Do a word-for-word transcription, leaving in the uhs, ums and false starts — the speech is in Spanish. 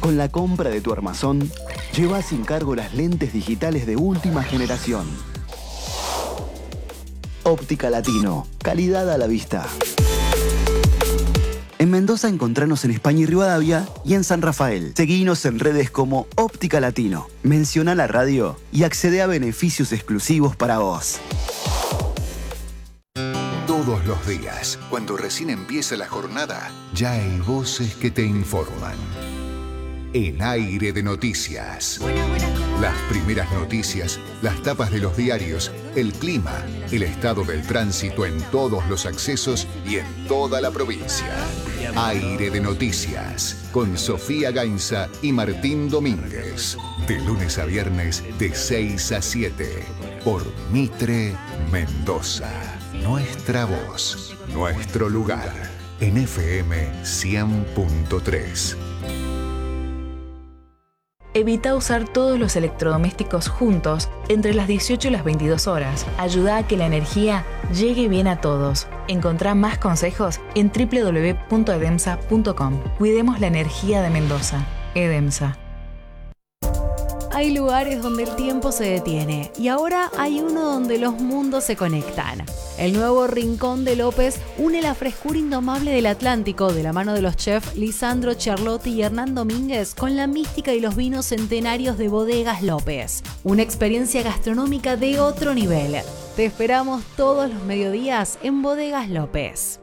Con la compra de tu armazón, lleva sin cargo las lentes digitales de última generación. Óptica Latino, calidad a la vista. En Mendoza encontranos en España y Rivadavia y en San Rafael. Seguinos en redes como Óptica Latino. Menciona la radio y accede a beneficios exclusivos para vos. Todos los días, cuando recién empieza la jornada, ya hay voces que te informan. El aire de noticias. Las primeras noticias, las tapas de los diarios, el clima, el estado del tránsito en todos los accesos y en toda la provincia. Aire de noticias, con Sofía Gainza y Martín Domínguez. De lunes a viernes, de seis a siete, por Mitre Mendoza. Nuestra voz, nuestro lugar, en F M cien punto tres. Evita usar todos los electrodomésticos juntos entre las dieciocho y las veintidós horas. Ayuda a que la energía llegue bien a todos. Encontrá más consejos en doble u doble u doble u punto edemsa punto com. Cuidemos la energía de Mendoza. Edemsa. Hay lugares donde el tiempo se detiene y ahora hay uno donde los mundos se conectan. El nuevo Rincón de López une la frescura indomable del Atlántico de la mano de los chefs Lisandro Charlotti y Hernán Domínguez con la mística y los vinos centenarios de Bodegas López. Una experiencia gastronómica de otro nivel. Te esperamos todos los mediodías en Bodegas López.